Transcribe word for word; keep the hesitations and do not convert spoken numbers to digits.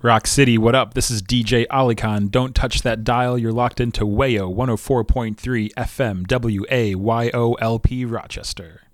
Rock City, what up? This is D J Alikhan. Don't touch that dial. You're locked into W A Y O one oh four point three F M W A Y O L P Rochester.